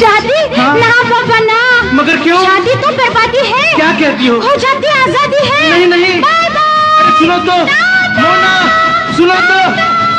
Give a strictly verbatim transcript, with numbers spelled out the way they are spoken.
शादी? हाँ? ना पापा ना। मगर क्यों? शादी तो बर्बादी है। क्या कहती हो? हो जाती आजादी है। नहीं नहीं, बाय बाय। सुनो तो मोना, सुनो तो।